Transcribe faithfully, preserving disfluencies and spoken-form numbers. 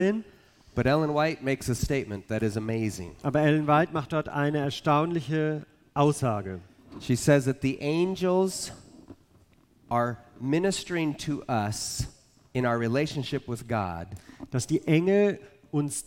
But Ellen White makes a statement that is amazing. Aber Ellen White macht dort eine erstaunliche Aussage. She says that the angels are ministering to us in our relationship with God. Dass die Engel uns